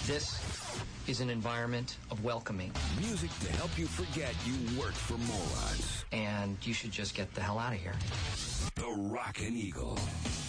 This is an environment of welcoming. Music to help you forget you worked for morons. And you should just get the hell out of here. The Rockin' Eagle.